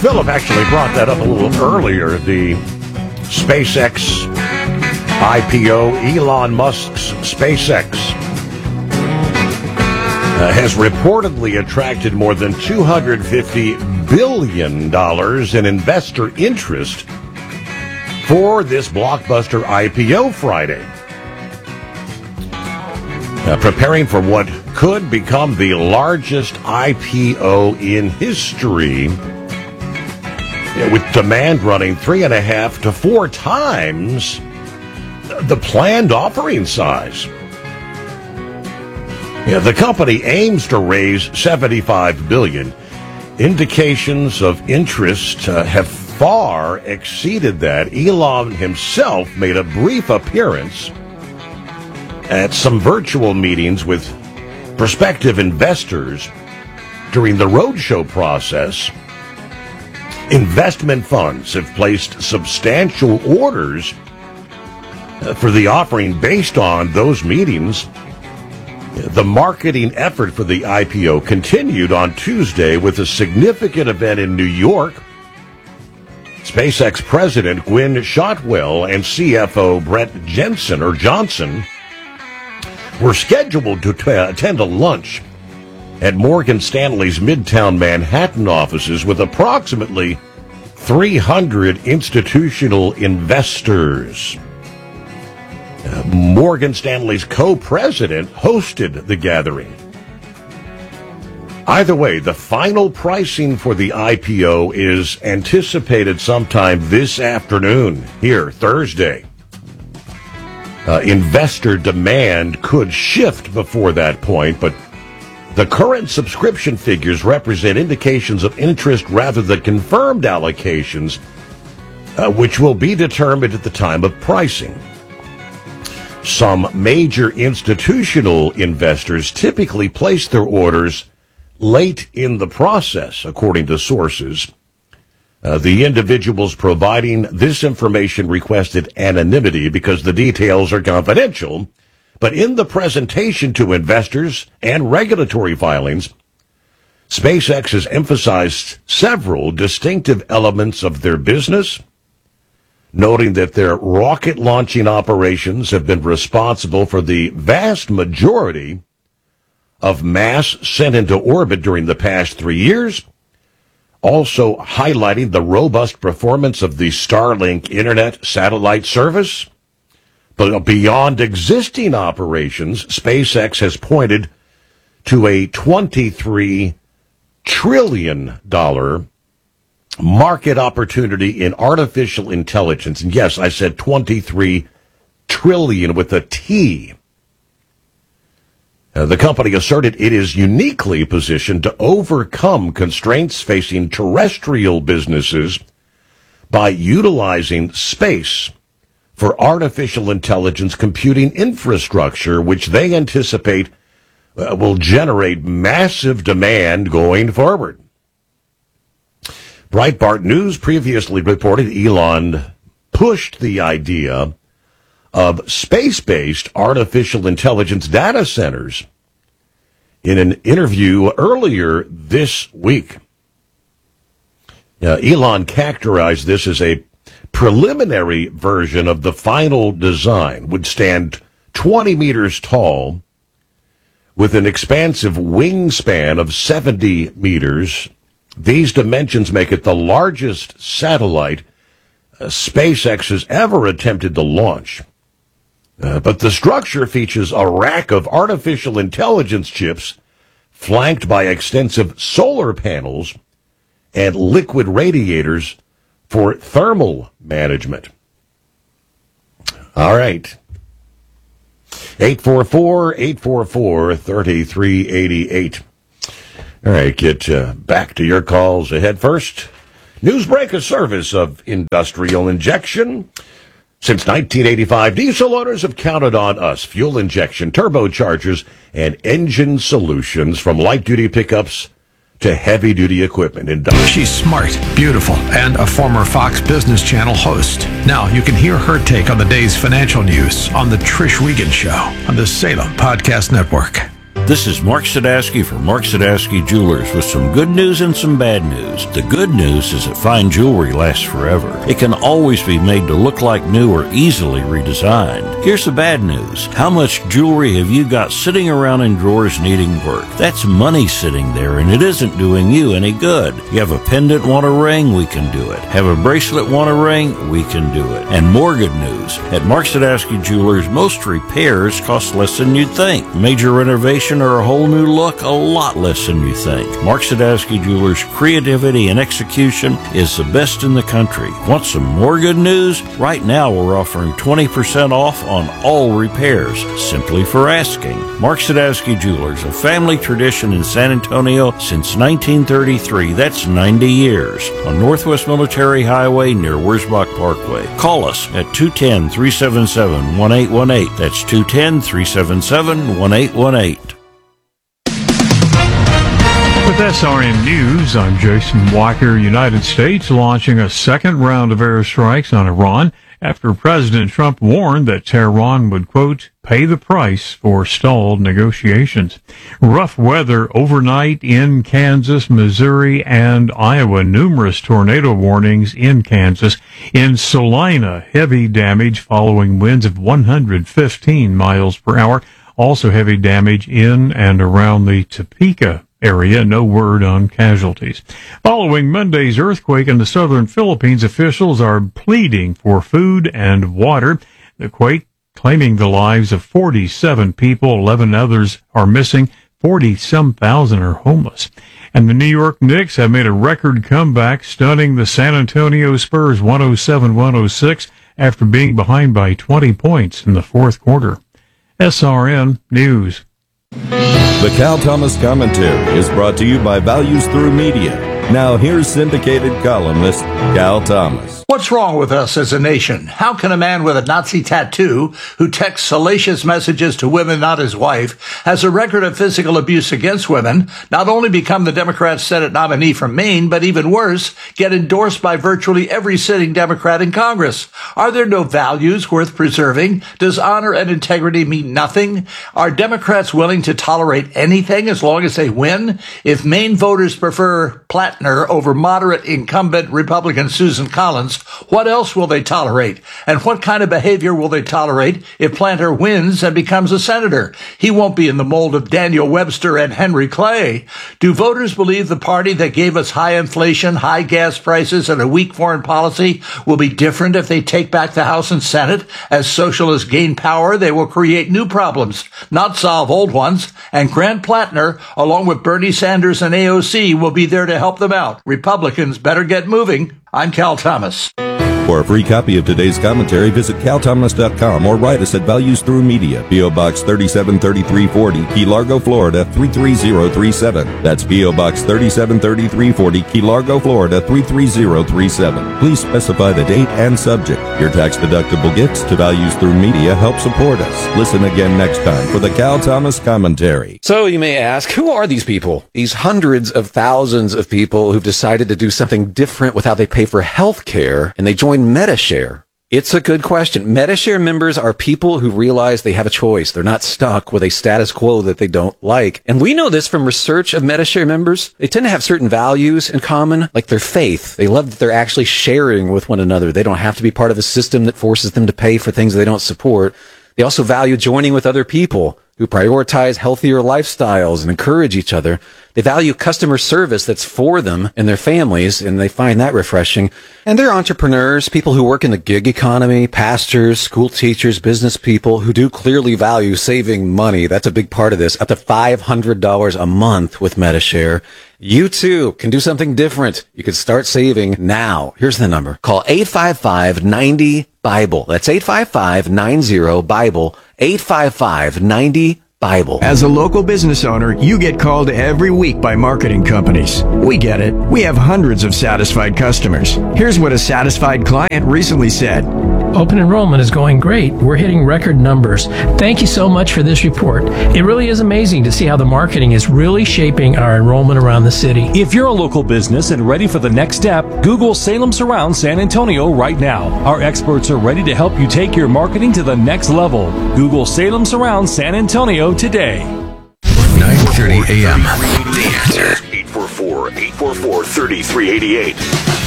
Philip actually brought that up a little earlier. The SpaceX IPO, Elon Musk's SpaceX, has reportedly attracted more than $250 billion in investor interest for this blockbuster IPO Friday. Preparing for what could become the largest IPO in history, with demand running 3.5 to 4 times the planned offering size. The company aims to raise $75 billion. Indications of interest have far exceeded that. Elon himself made a brief appearance at some virtual meetings with prospective investors during the roadshow process. Investment funds have placed substantial orders for the offering based on those meetings. The marketing effort for the IPO continued on Tuesday with a significant event in New York. SpaceX President Gwynne Shotwell and CFO Brett Johnson were scheduled to attend a lunch at Morgan Stanley's Midtown Manhattan offices with approximately 300 institutional investors. Morgan Stanley's co-president hosted the gathering. Either way, the final pricing for the IPO is anticipated sometime this afternoon, here, Thursday. Investor demand could shift before that point, but the current subscription figures represent indications of interest rather than confirmed allocations, which will be determined at the time of pricing. Some major institutional investors typically place their orders late in the process, according to sources. The individuals providing this information requested anonymity because the details are confidential. But in the presentation to investors and regulatory filings, SpaceX has emphasized several distinctive elements of their business, noting that their rocket launching operations have been responsible for the vast majority of mass sent into orbit during the past 3 years, also highlighting the robust performance of the Starlink internet satellite service. But beyond existing operations, SpaceX has pointed to a $23 trillion market opportunity in artificial intelligence. And yes, I said 23 trillion with a T. The company asserted it is uniquely positioned to overcome constraints facing terrestrial businesses by utilizing space for artificial intelligence computing infrastructure, which they anticipate will generate massive demand going forward. Breitbart News previously reported Elon pushed the idea of space-based artificial intelligence data centers in an interview earlier this week. Elon characterized this as a preliminary version of the final design, would stand 20 meters tall with an expansive wingspan of 70 meters. These dimensions make it the largest satellite SpaceX has ever attempted to launch. But the structure features a rack of artificial intelligence chips flanked by extensive solar panels and liquid radiators for thermal management. All right. 844-844-3388. All right, get back to your calls ahead. First, Newsbreak, a service of Industrial Injection. Since 1985, diesel owners have counted on us. Fuel injection, turbochargers, and engine solutions from light-duty pickups to heavy-duty equipment. She's smart, beautiful, and a former Fox Business Channel host. Now you can hear her take on the day's financial news on The Trish Wiegand Show on the Salem Podcast Network. This is Mark Sadowski for Mark Sadowski Jewelers with some good news and some bad news. The good news is that fine jewelry lasts forever. It can always be made to look like new or easily redesigned. Here's the bad news. How much jewelry have you got sitting around in drawers needing work? That's money sitting there, and it isn't doing you any good. You have a pendant, want a ring? We can do it. Have a bracelet, want a ring? We can do it. And more good news. At Mark Sadowski Jewelers, most repairs cost less than you'd think. Major renovation or a whole new look, a lot less than you think. Mark Sadowski Jewelers' creativity and execution is the best in the country. Want some more good news? Right now we're offering 20% off on all repairs, simply for asking. Mark Sadowski Jewelers, a family tradition in San Antonio since 1933. That's 90 years. On Northwest Military Highway near Wurzbach Parkway. Call us at 210-377-1818. That's 210-377-1818. With SRN News, I'm Jason Walker. United States launching a second round of airstrikes on Iran after President Trump warned that Tehran would, quote, pay the price for stalled negotiations. Rough weather overnight in Kansas, Missouri, and Iowa. Numerous tornado warnings in Kansas. In Salina, heavy damage following winds of 115 miles per hour. Also heavy damage in and around the Topeka area. No word on casualties. Following Monday's earthquake in the southern Philippines, officials are pleading for food and water. The quake claiming the lives of 47 people, 11 others are missing, 40-some thousand are homeless. And the New York Knicks have made a record comeback, stunning the San Antonio Spurs 107-106 after being behind by 20 points in the fourth quarter. SRN News. The Cal Thomas Commentary is brought to you by Values Through Media. Now here's syndicated columnist Cal Thomas. What's wrong with us as a nation? How can a man with a Nazi tattoo who texts salacious messages to women, not his wife, has a record of physical abuse against women, not only become the Democrat Senate nominee from Maine, but even worse, get endorsed by virtually every sitting Democrat in Congress? Are there no values worth preserving? Does honor and integrity mean nothing? Are Democrats willing to tolerate anything as long as they win? If Maine voters prefer Plattner over moderate incumbent Republican Susan Collins, what else will they tolerate? And what kind of behavior will they tolerate if Planter wins and becomes a senator? He won't be in the mold of Daniel Webster and Henry Clay. Do voters believe the party that gave us high inflation, high gas prices, and a weak foreign policy will be different if they take back the House and Senate? As socialists gain power, they will create new problems, not solve old ones. And Grant Plattner, along with Bernie Sanders and AOC, will be there to help them out. Republicans better get moving. I'm Cal Thomas. For a free copy of today's commentary, visit calthomas.com or write us at Values Through Media, P.O. Box 373340, Key Largo, Florida 33037. That's P.O. Box 373340, Key Largo, Florida 33037. Please specify the date and subject. Your tax-deductible gifts to Values Through Media help support us. Listen again next time for the Cal Thomas Commentary. So you may ask, who are these people? These hundreds of thousands of people who've decided to do something different with how they pay for health care, and they join Medi-Share. It's a good question. Medi-Share members are people who realize they have a choice. They're not stuck with a status quo that they don't like. And we know this from research of Medi-Share members. They tend to have certain values in common, like their faith. They love that they're actually sharing with one another. They don't have to be part of a system that forces them to pay for things they don't support. They also value joining with other people who prioritize healthier lifestyles and encourage each other. They value customer service that's for them and their families, and they find that refreshing. And they're entrepreneurs, people who work in the gig economy, pastors, school teachers, business people who do clearly value saving money. That's a big part of this, up to $500 a month with Medi-Share. You too can do something different. You can start saving now. Here's the number. Call 855-90-BIBLE. That's 855-90-BIBLE. 855-90-BIBLE. As a local business owner, you get called every week by marketing companies. We get it. We have hundreds of satisfied customers. Here's what a satisfied client recently said. Open enrollment is going great. We're hitting record numbers. Thank you so much for this report. It really is amazing to see how the marketing is really shaping our enrollment around the city. If you're a local business and ready for the next step, Google Salem Surround San Antonio right now. Our experts are ready to help you take your marketing to the next level. Google Salem Surround San Antonio today. 8:30 a.m. The Answer. 844-844-3388.